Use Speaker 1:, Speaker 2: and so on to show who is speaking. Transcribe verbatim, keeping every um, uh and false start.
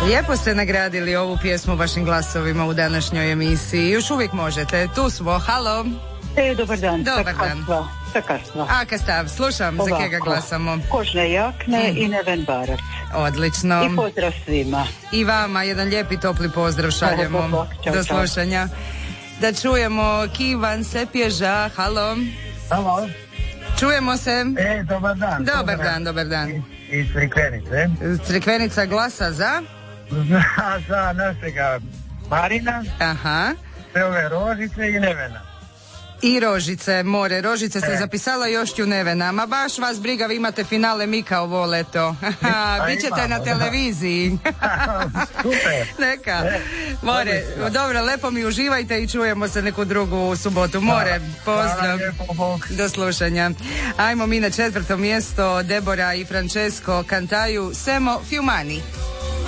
Speaker 1: Lijepo ste nagradili ovu pjesmu vašim glasovima u današnjoj emisiji. Još uvijek možete. Tu smo. Halo.
Speaker 2: E, dobar dan.
Speaker 1: Dobar dan.
Speaker 2: Takarstva.
Speaker 1: A, kastav, slušam.
Speaker 2: Ovako.
Speaker 1: Za kega glasamo?
Speaker 2: Kožne jakne mm. i Neven Barac.
Speaker 1: Odlično.
Speaker 2: I pozdrav svima.
Speaker 1: I vama jedan lijepi topli pozdrav šaljemo.
Speaker 2: Hvala, hvala. Čau,
Speaker 1: do
Speaker 2: čau.
Speaker 1: slušanja. Da čujemo Kivan se pježa. Halo.
Speaker 3: Halo.
Speaker 1: Čujemo se.
Speaker 3: E, dobar dan.
Speaker 1: Dobar dan, dobar dan.
Speaker 3: Iz Crikvenice.
Speaker 1: Crikvenica glasa za?
Speaker 3: Za, za našega Marina.
Speaker 1: Aha.
Speaker 3: Sve ove Rožice i Nevena.
Speaker 1: I Rožice, more. Rožice se
Speaker 3: E.
Speaker 1: zapisala, još ću Nevena. Ma baš vas briga, vi imate finale Mika ovo leto. Bićete na televiziji.
Speaker 3: Super.
Speaker 1: Neka.
Speaker 3: E,
Speaker 1: More,
Speaker 3: odlično.
Speaker 1: dobro, lepo mi uživajte i čujemo se neku drugu subotu. More, pozdrav.
Speaker 3: Hvala lijepo, Bog.
Speaker 1: Do slušanja. Ajmo mi na četvrto mjesto. Debora i Francesco kantaju Semo Fiumani.